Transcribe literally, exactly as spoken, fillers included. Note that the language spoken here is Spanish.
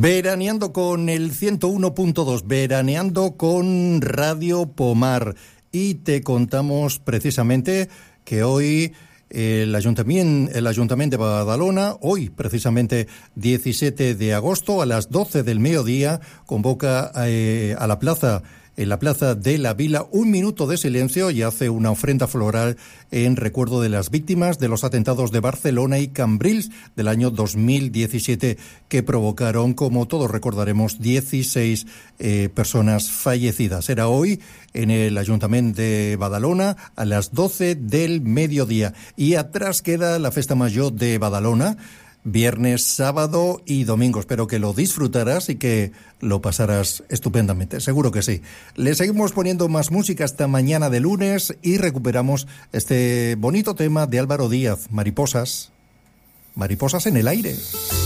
Veraneando con el ciento uno punto dos, veraneando con Radio Pomar. Y te contamos precisamente que hoy el Ayuntamiento, el Ayuntamiento de Badalona, hoy precisamente diecisiete de agosto a las doce del mediodía, convoca eh, a la plaza en la Plaza de la Vila un minuto de silencio y hace una ofrenda floral en recuerdo de las víctimas de los atentados de Barcelona y Cambrils del año dos mil diecisiete, que provocaron, como todos recordaremos, dieciséis eh, personas fallecidas. Era hoy en el Ayuntamiento de Badalona a las doce del mediodía. Y atrás queda la Festa Mayor de Badalona, viernes, sábado y domingo. Espero que lo disfrutarás y que lo pasarás estupendamente, seguro que sí. Le seguimos poniendo más música hasta mañana de lunes y recuperamos este bonito tema de Álvaro Díaz, Mariposas, Mariposas en el aire.